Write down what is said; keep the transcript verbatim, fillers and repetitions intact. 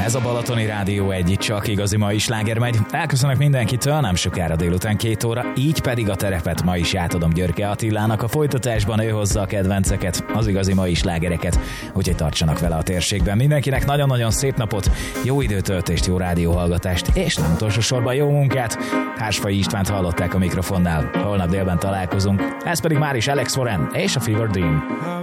Ez a Balatoni Rádió egy csak igazi mai sláger megy. Elköszönök mindenkitől, nem sokára délután két óra, így pedig a terepet ma is átadom Györke Attilának. A folytatásban ő hozza a kedvenceket, az igazi mai slágereket, úgyhogy tartsanak vele a térségben. Mindenkinek nagyon-nagyon szép napot, jó időtöltést, jó rádióhallgatást, és nem utolsó sorban jó munkát. Hársfai Istvánt hallották a mikrofonnál. Holnap délben találkozunk. Ez pedig már is Alex Warren és a Fever Dream.